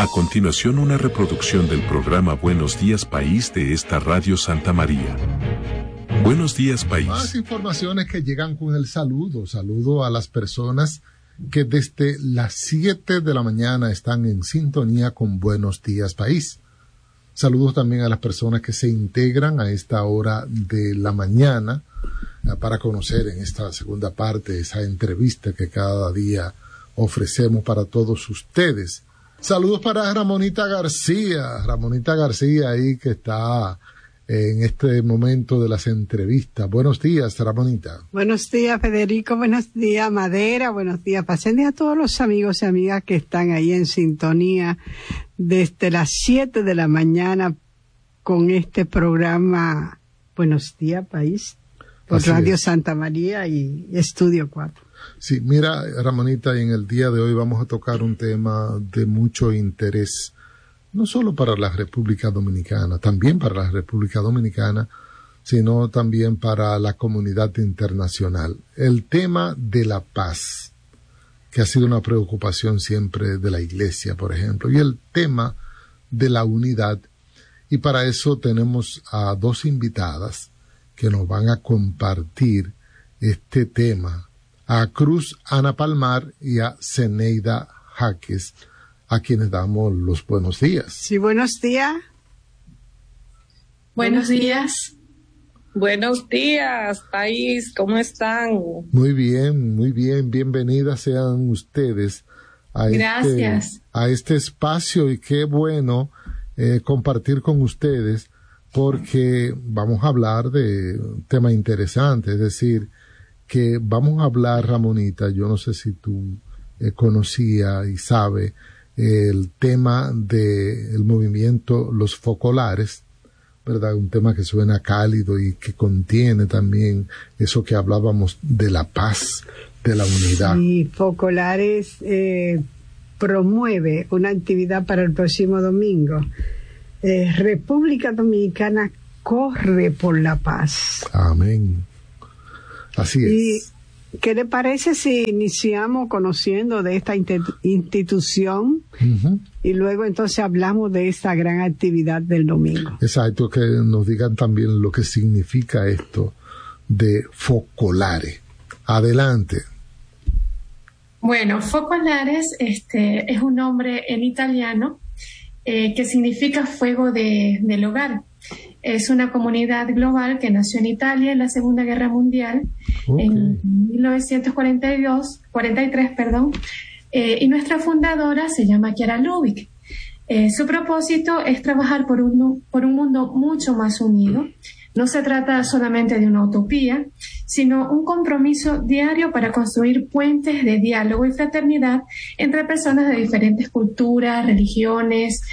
A continuación, una reproducción del programa Buenos Días País de esta Radio Santa María. Buenos días, país. Más informaciones que llegan con el saludo. Saludo a las personas que desde las 7 de la mañana están en sintonía con Buenos días, país. Saludos también a las personas que se integran a esta hora de la mañana para conocer en esta segunda parte esa entrevista que cada día ofrecemos para todos ustedes. Saludos para Ramonita García ahí que está en este momento de las entrevistas. Buenos días, Ramonita. Buenos días, Federico. Buenos días, Madera. Buenos días, Paciencia, a todos los amigos y amigas que están ahí en sintonía desde las 7 de la mañana con este programa Buenos días, País, por Así Radio es. Santa María y Estudio 4. Sí, mira, Ramonita, en el día de hoy vamos a tocar un tema de mucho interés, no solo para la República Dominicana, también para la República Dominicana, sino también para la comunidad internacional. El tema de la paz, que ha sido una preocupación siempre de la Iglesia, por ejemplo, y el tema de la unidad. Y para eso tenemos a dos invitadas que nos van a compartir este tema, a Cruz Ana Palmar y a Zeneida Jaques, a quienes damos los buenos días. Sí, buenos días. Buenos días. Buenos días, país, ¿cómo están? Muy bien, bienvenidas sean ustedes a este espacio, y qué bueno compartir con ustedes, porque vamos a hablar de un tema interesante, es decir, que vamos a hablar, Ramonita, yo no sé si tú conocía y sabe el tema del movimiento Los Focolares, ¿verdad? Un tema que suena cálido y que contiene también eso que hablábamos de la paz, de la unidad. Y Focolares promueve una actividad para el próximo domingo. República Dominicana corre por la paz. Amén. Así es. ¿Y qué le parece si iniciamos conociendo de esta institución y luego entonces hablamos de esta gran actividad del domingo? Exacto, que nos digan también lo que significa esto de Focolares. Adelante. Bueno, Focolares es un nombre en italiano que significa fuego del hogar. Es una comunidad global que nació en Italia en la Segunda Guerra Mundial, en 1943, y nuestra fundadora se llama Chiara Lubich. Su propósito es trabajar por un mundo mucho más unido. No se trata solamente de una utopía, sino un compromiso diario para construir puentes de diálogo y fraternidad entre personas de diferentes culturas, religiones,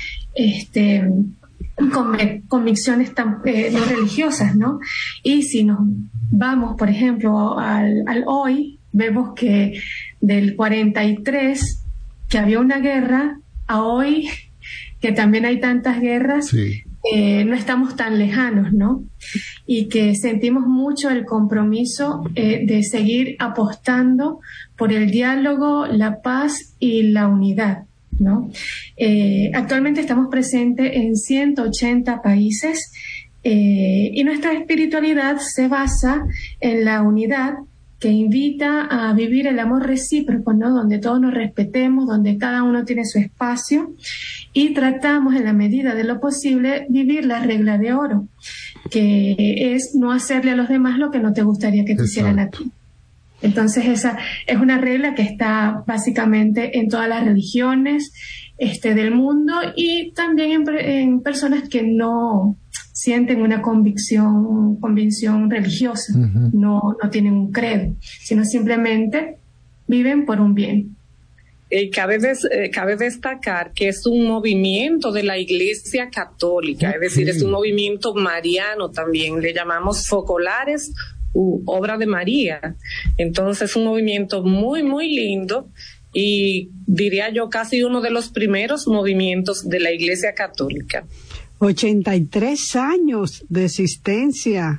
convicciones no religiosas, ¿no? Y si nos vamos, por ejemplo, al hoy, vemos que del 43, que había una guerra, a hoy, que también hay tantas guerras, sí. No estamos tan lejanos, ¿no? Y que sentimos mucho el compromiso de seguir apostando por el diálogo, la paz y la unidad, ¿no? Actualmente estamos presentes en 180 países y nuestra espiritualidad se basa en la unidad, que invita a vivir el amor recíproco, ¿no? Donde todos nos respetemos, donde cada uno tiene su espacio y tratamos en la medida de lo posible vivir la regla de oro, que es no hacerle a los demás lo que no te gustaría que te hicieran a ti. Entonces esa es una regla que está básicamente en todas las religiones del mundo y también en personas que no sienten una convicción religiosa, no tienen un credo, sino simplemente viven por un bien. Cabe destacar que es un movimiento de la Iglesia Católica, es decir, es un movimiento mariano también, le llamamos Focolares, obra de María. Entonces es un movimiento muy, muy lindo y diría yo casi uno de los primeros movimientos de la Iglesia Católica. 83 años de existencia.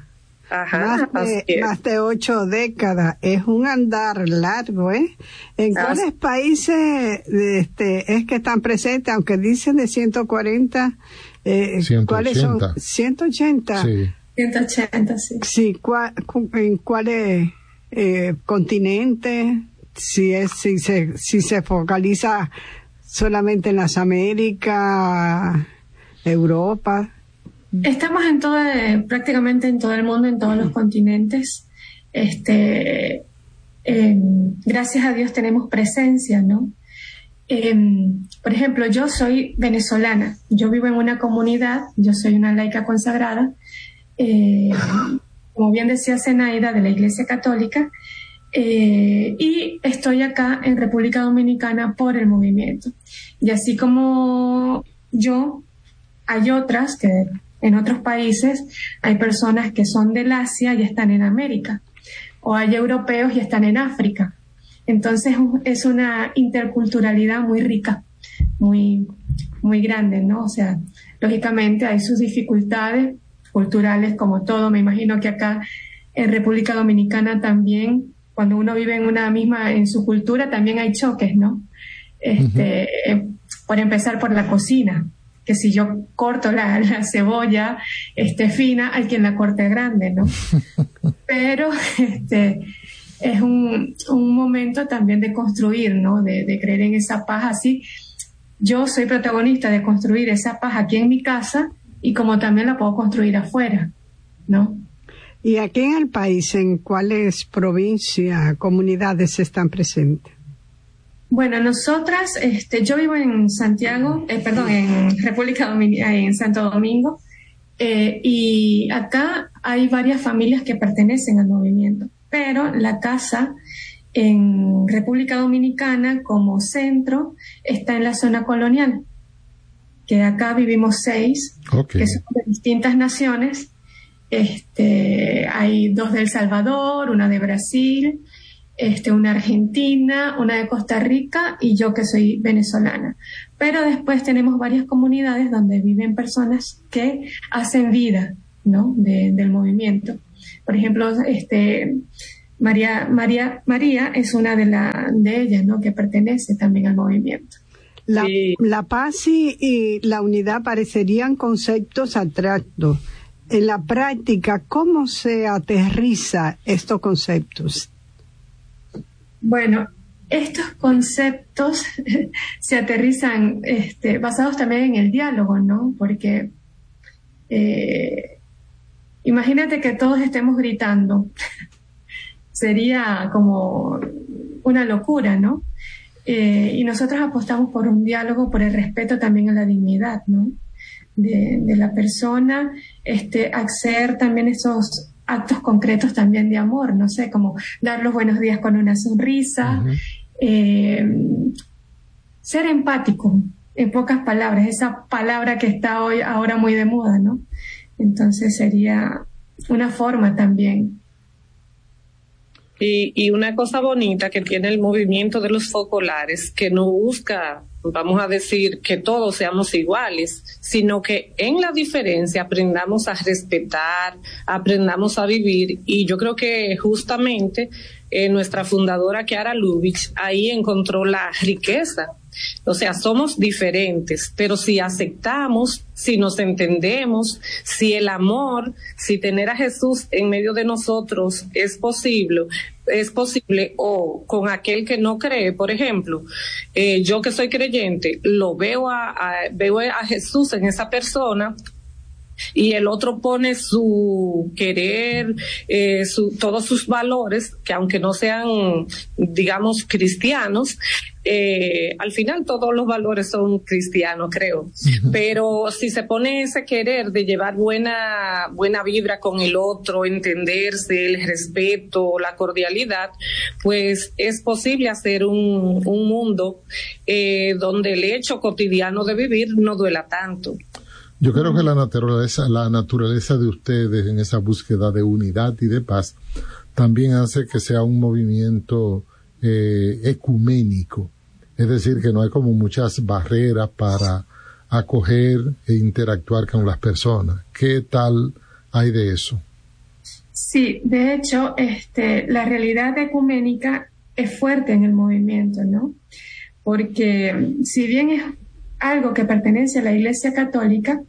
Ajá, más de 8 décadas. Es un andar largo, ¿eh? ¿En cuáles países es que están presentes? Aunque dicen de 140, 180. ¿cuáles son? 180. Sí. 180, sí. Sí, ¿en cuáles continentes? Si se focaliza solamente en las Américas, Europa. Estamos prácticamente en todo el mundo, en todos los continentes. Gracias a Dios tenemos presencia, ¿no? Por ejemplo, yo soy venezolana. Yo vivo en una comunidad, yo soy una laica consagrada, como bien decía Zenaida, de la Iglesia Católica, y estoy acá en República Dominicana por el movimiento. Y así como yo, hay otras que en otros países hay personas que son del Asia y están en América, o hay europeos y están en África. Entonces es una interculturalidad muy rica, muy, muy grande, ¿no? O sea, lógicamente hay sus dificultades culturales como todo. Me imagino que acá en República Dominicana también, cuando uno vive en su cultura, también hay choques, ¿no? Por empezar por la cocina, que si yo corto la cebolla fina, hay quien la corte grande, ¿no? Pero es un momento también de construir, ¿no? De creer en esa paz. Así, yo soy protagonista de construir esa paz aquí en mi casa y como también la puedo construir afuera, ¿no? ¿Y aquí en el país, en cuáles provincias, comunidades están presentes? Bueno, nosotras, yo vivo en Santiago, en República Dominicana, en Santo Domingo, y acá hay varias familias que pertenecen al movimiento, pero la casa en República Dominicana como centro está en la zona colonial, que acá vivimos 6, que son de distintas naciones. Hay 2 de El Salvador, una de Brasil, una argentina, una de Costa Rica y yo que soy venezolana. Pero después tenemos varias comunidades donde viven personas que hacen vida, ¿no? del movimiento. Por ejemplo, María es una de ellas, ¿no? Que pertenece también al movimiento. La paz y la unidad parecerían conceptos abstractos. En la práctica, ¿cómo se aterriza estos conceptos? Bueno, estos conceptos se aterrizan basados también en el diálogo, ¿no? Porque imagínate que todos estemos gritando. Sería como una locura, ¿no? Y nosotros apostamos por un diálogo, por el respeto también a la dignidad, ¿no? De la persona, hacer también esos actos concretos también de amor, no sé, como dar los buenos días con una sonrisa, ser empático, en pocas palabras, esa palabra que está ahora muy de moda, ¿no? Entonces sería una forma también. Y una cosa bonita que tiene el movimiento de los focolares, que no busca, vamos a decir, que todos seamos iguales, sino que en la diferencia aprendamos a respetar, aprendamos a vivir. Y yo creo que justamente nuestra fundadora Chiara Lubich ahí encontró la riqueza. O sea, somos diferentes, pero si aceptamos, si nos entendemos, si el amor, si tener a Jesús en medio de nosotros es posible, o con aquel que no cree, por ejemplo, yo que soy creyente, veo a Jesús en esa persona, y el otro pone su querer, todos sus valores, que aunque no sean, digamos, cristianos, al final todos los valores son cristianos, creo. Uh-huh. Pero si se pone ese querer de llevar buena vibra con el otro, entenderse, el respeto, la cordialidad, pues es posible hacer un mundo donde el hecho cotidiano de vivir no duela tanto. Yo creo que la naturaleza de ustedes en esa búsqueda de unidad y de paz también hace que sea un movimiento ecuménico. Es decir, que no hay como muchas barreras para acoger e interactuar con las personas. ¿Qué tal hay de eso? Sí, de hecho, la realidad ecuménica es fuerte en el movimiento, ¿no? Porque si bien es algo que pertenece a la Iglesia Católica,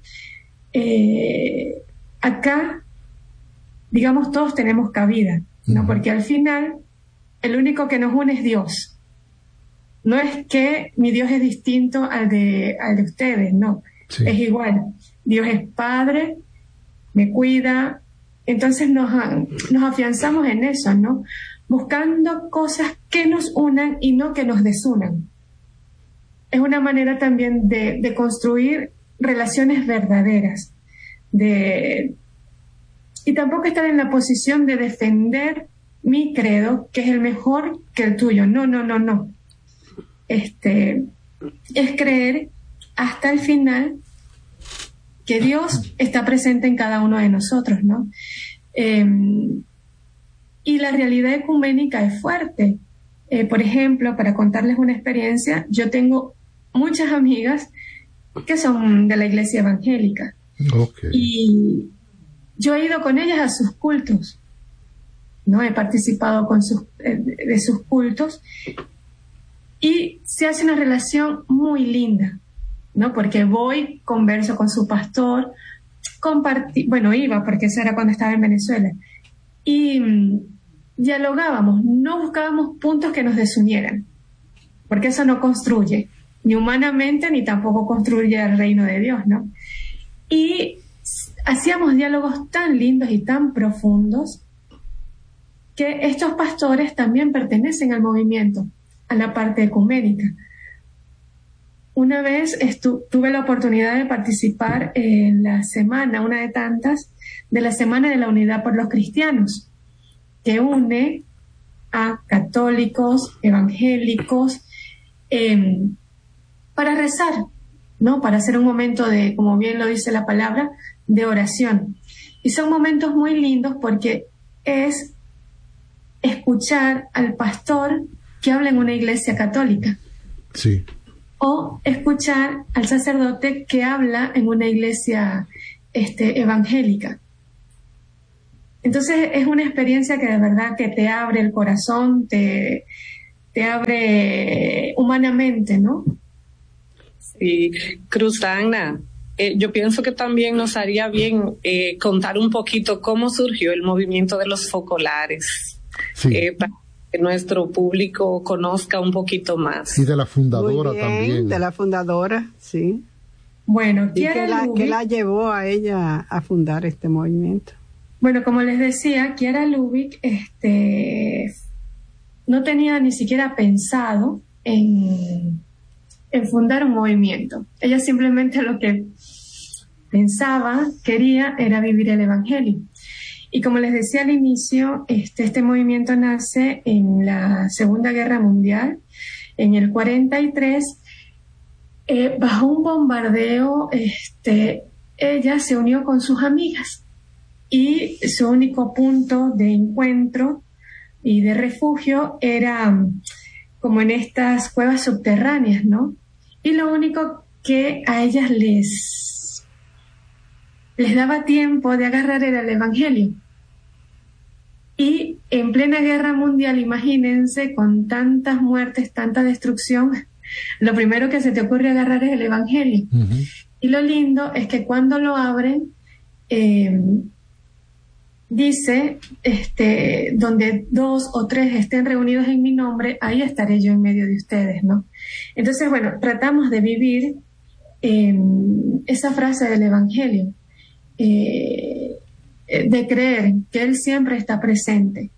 acá, digamos, todos tenemos cabida, ¿no? Porque al final, el único que nos une es Dios. No es que mi Dios es distinto al de ustedes, no. Sí. Es igual. Dios es Padre, me cuida. Entonces nos afianzamos en eso, ¿no? Buscando cosas que nos unan y no que nos desunan. Es una manera también de construir relaciones verdaderas. Y tampoco estar en la posición de defender mi credo, que es el mejor que el tuyo. No. Es creer hasta el final que Dios está presente en cada uno de nosotros, ¿no? Y la realidad ecuménica es fuerte. Por ejemplo, para contarles una experiencia, yo tengo muchas amigas que son de la iglesia evangélica. Okay. Y yo he ido con ellas a sus cultos, ¿no? He participado de sus cultos y se hace una relación muy linda, ¿no? Porque voy, converso con su pastor, iba porque eso era cuando estaba en Venezuela, y dialogábamos, no buscábamos puntos que nos desunieran, porque eso no construye, ni humanamente, ni tampoco construye el reino de Dios, ¿no? Y hacíamos diálogos tan lindos y tan profundos que estos pastores también pertenecen al movimiento, a la parte ecuménica. Una vez tuve la oportunidad de participar en la semana, una de tantas, de la Semana de la Unidad por los Cristianos, que une a católicos, evangélicos, para rezar, ¿no? Para hacer un momento de, como bien lo dice la palabra, de oración. Y son momentos muy lindos porque es escuchar al pastor que habla en una iglesia católica. Sí. O escuchar al sacerdote que habla en una iglesia evangélica. Entonces es una experiencia que de verdad que te abre el corazón, te abre humanamente, ¿no? Sí, Cruzana, yo pienso que también nos haría bien contar un poquito cómo surgió el movimiento de los focolares, sí. Para que nuestro público conozca un poquito más. Y de la fundadora también. De la fundadora, sí. Bueno, ¿qué la llevó a ella a fundar este movimiento? Bueno, como les decía, Kiara Lubick no tenía ni siquiera pensado en fundar un movimiento. Ella simplemente lo que pensaba, quería, era vivir el Evangelio. Y como les decía al inicio, este movimiento nace en la Segunda Guerra Mundial, en el 43, bajo un bombardeo, ella se unió con sus amigas y su único punto de encuentro y de refugio era como en estas cuevas subterráneas, ¿no? Y lo único que a ellas les daba tiempo de agarrar era el Evangelio. Y en plena guerra mundial, imagínense, con tantas muertes, tanta destrucción, lo primero que se te ocurre agarrar es el Evangelio. Uh-huh. Y lo lindo es que cuando lo abren, dice, donde 2 o 3 estén reunidos en mi nombre, ahí estaré yo en medio de ustedes, ¿no? Entonces, bueno, tratamos de vivir esa frase del Evangelio, de creer que Él siempre está presente.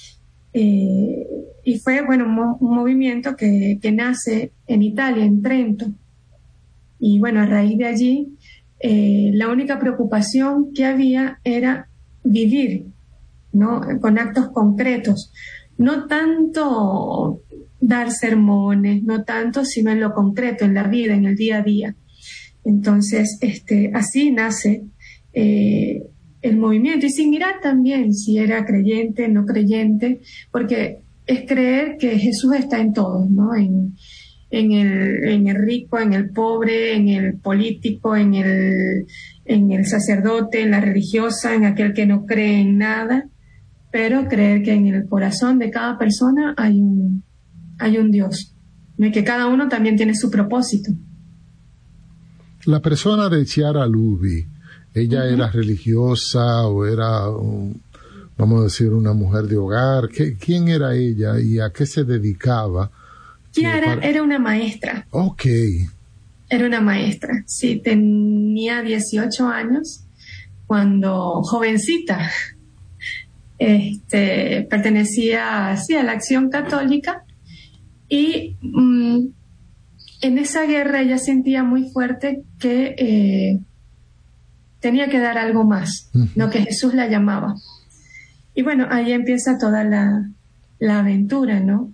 Y fue, bueno, un movimiento que nace en Italia, en Trento. Y bueno, a raíz de allí, la única preocupación que había era vivir, ¿no? Con actos concretos, no tanto dar sermones, no tanto, sino en lo concreto, en la vida, en el día a día. Entonces, así nace el movimiento, y sin mirar también si era creyente, no creyente, porque es creer que Jesús está en todos, ¿no? En el rico, en el pobre, en el político, en el sacerdote, en la religiosa, en aquel que no cree en nada. pero creer que en el corazón de cada persona hay un Dios, ¿no? Y que cada uno también tiene su propósito. La persona de Chiara Lubich, ¿ella era religiosa o era, vamos a decir, una mujer de hogar? ¿Quién era ella y a qué se dedicaba? Chiara era una maestra. Ok. Era una maestra, sí, tenía 18 años cuando jovencita, pertenecía sí, a la Acción Católica, y en esa guerra ella sentía muy fuerte que tenía que dar algo más, lo que Jesús la llamaba. Y bueno, ahí empieza toda la aventura, ¿no?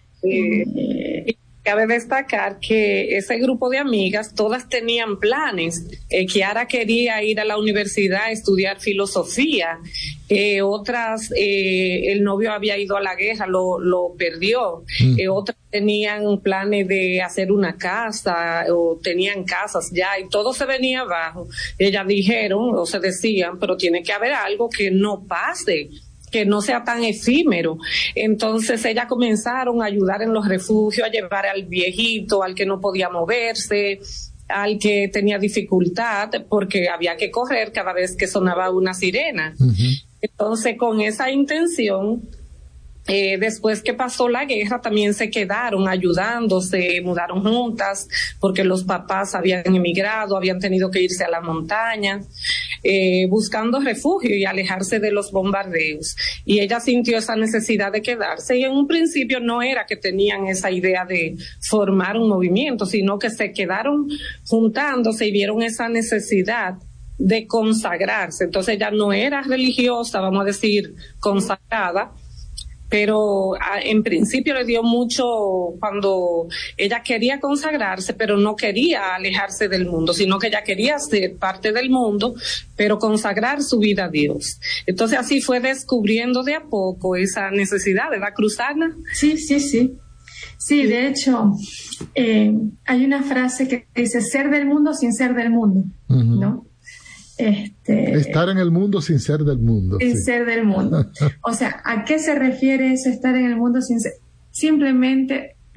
Cabe destacar que ese grupo de amigas todas tenían planes. Chiara quería ir a la universidad a estudiar filosofía. Otras, el novio había ido a la guerra, lo perdió. Otras tenían planes de hacer una casa o tenían casas ya y todo se venía abajo. Ellas dijeron o se decían, pero tiene que haber algo que no pase, que no sea tan efímero. Entonces ellas comenzaron a ayudar en los refugios, a llevar al viejito, al que no podía moverse, al que tenía dificultad, porque había que correr cada vez que sonaba una sirena. Entonces, con esa intención, después que pasó la guerra, también se quedaron ayudando, se mudaron juntas, porque los papás habían emigrado, habían tenido que irse a la montaña, buscando refugio y alejarse de los bombardeos. Y ella sintió esa necesidad de quedarse, y en un principio no era que tenían esa idea de formar un movimiento, sino que se quedaron juntándose y vieron esa necesidad de consagrarse. Entonces ella no era religiosa, vamos a decir, consagrada, pero en principio le dio mucho cuando ella quería consagrarse, pero no quería alejarse del mundo, sino que ella quería ser parte del mundo, pero consagrar su vida a Dios. Entonces así fue descubriendo de a poco esa necesidad, ¿verdad, Cruzana? Sí. Sí, de hecho, hay una frase que dice, ser del mundo sin ser del mundo, ¿no? Estar en el mundo sin ser del mundo. Sin ser del mundo. O sea, ¿a qué se refiere eso, estar en el mundo sin ser? Simplemente